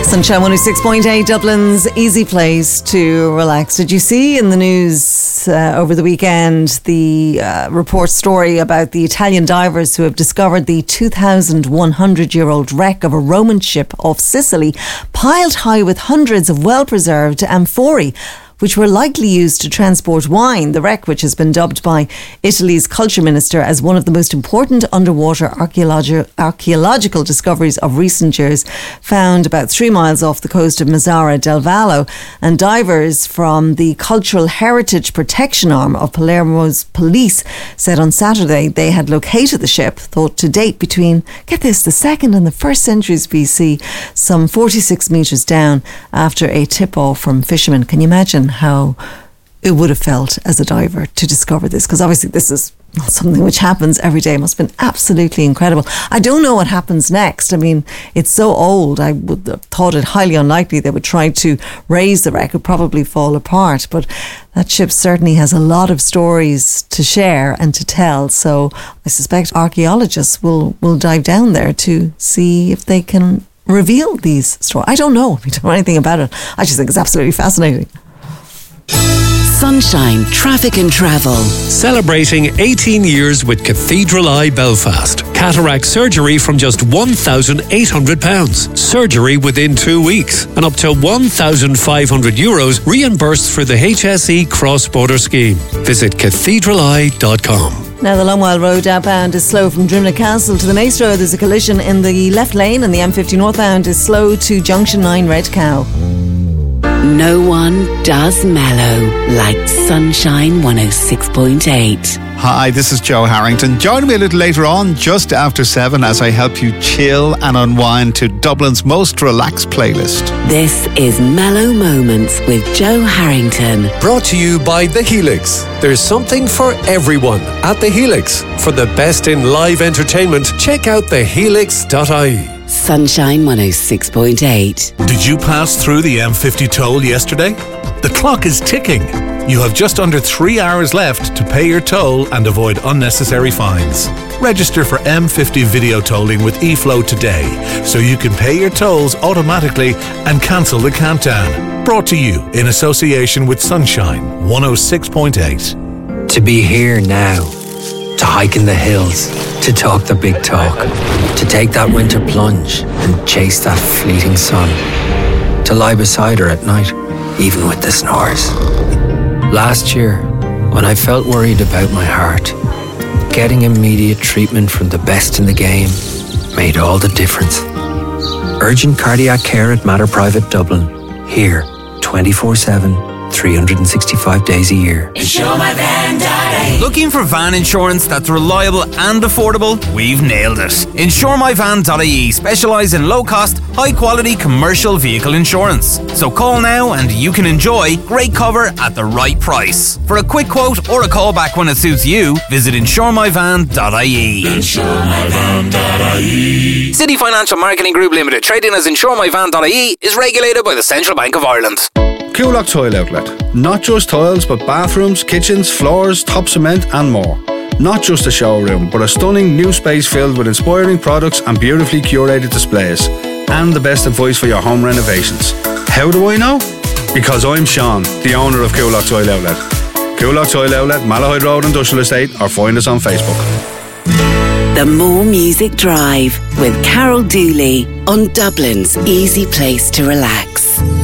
Sunshine 106.8, Dublin's easy place to relax. Did you see in the news over the weekend the report story about the Italian divers who have discovered the 2,100-year-old wreck of a Roman ship off Sicily, piled high with hundreds of well-preserved amphorae, which were likely used to transport wine. The wreck, which has been dubbed by Italy's culture minister as one of the most important underwater archaeological discoveries of recent years, found about 3 miles off the coast of Mazzara del Vallo. And divers from the Cultural Heritage Protection Arm of Palermo's police said on Saturday they had located the ship, thought to date between, get this, the 2nd and the 1st centuries BC, some 46 metres down after a tip-off from fishermen. Can you imagine how it would have felt as a diver to discover this? Because obviously this is not something which happens every day. It must have been absolutely incredible. I don't know what happens next. I mean, it's so old. I would have thought it highly unlikely they would try to raise the wreck. It would probably fall apart. But that ship certainly has a lot of stories to share and to tell. So I suspect archaeologists will dive down there to see if they can reveal these stories. I don't know. I don't know anything about it. I just think it's absolutely fascinating. Sunshine Traffic and Travel. Celebrating 18 years with Cathedral Eye Belfast. Cataract surgery from just £1,800. Surgery within 2 weeks. And up to €1,500 reimbursed for the HSE cross-border scheme. Visit cathedraleye.com. Now the Longmire Road outbound is slow from Drimnagh Castle to the Mace Road. There's a collision in the left lane, and the M50 northbound is slow to Junction 9 Red Cow. No one does mellow like Sunshine 106.8. Hi, this is Joe Harrington. Join me a little later on, just after 7, as I help you chill and unwind to Dublin's most relaxed playlist. This is Mellow Moments with Joe Harrington. Brought to you by The Helix. There's something for everyone at The Helix. For the best in live entertainment, check out thehelix.ie. Sunshine 106.8. Did you pass through the M50 toll yesterday? The clock is ticking. You have just under 3 hours left to pay your toll and avoid unnecessary fines. Register for M50 video tolling with eFlow today so you can pay your tolls automatically and cancel the countdown. Brought to you in association with Sunshine 106.8. To be here now, to hike in the hills, to talk the big talk, to take that winter plunge and chase that fleeting sun, to lie beside her at night, even with the snores. Last year, when I felt worried about my heart, getting immediate treatment from the best in the game made all the difference. Urgent cardiac care at Mater Private Dublin, here 24/7, 365 days a year. Looking for van insurance that's reliable and affordable? We've nailed it. InsureMyVan.ie specialise in low-cost, high-quality commercial vehicle insurance. So call now and you can enjoy great cover at the right price. For a quick quote or a call back when it suits you, visit InsureMyVan.ie. InsureMyVan.ie. City Financial Marketing Group Limited, trading as InsureMyVan.ie, is regulated by the Central Bank of Ireland. Coolock Tile Outlet. Not just tiles, but bathrooms, kitchens, floors, top cement and more. Not just a showroom, but a stunning new space filled with inspiring products and beautifully curated displays. And the best advice for your home renovations. How do I know? Because I'm Sean, the owner of Coolock Tile Outlet. Coolock Tile Outlet, Malahide Road Industrial Estate, or find us on Facebook. The More Music Drive with Carol Dooley on Dublin's easy place to relax.